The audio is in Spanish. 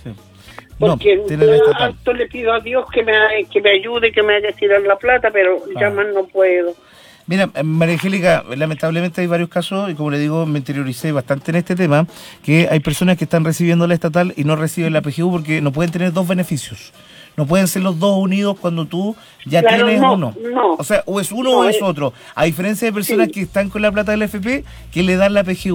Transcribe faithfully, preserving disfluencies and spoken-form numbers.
Sí. No, Porque tiene la estatal. harto le pido a Dios que me, que me ayude, que me haga tirar la plata, pero Ah. ya más no puedo. Mira, María Angélica, lamentablemente hay varios casos, y como le digo, me interioricé bastante en este tema, que hay personas que están recibiendo la estatal y no reciben la P G U porque no pueden tener dos beneficios. No pueden ser los dos unidos cuando tú ya Claro, tienes no, uno. no. O sea, o es uno No, o es es- otro. A diferencia de personas sí. que están con la plata del F P, que le dan la P G U.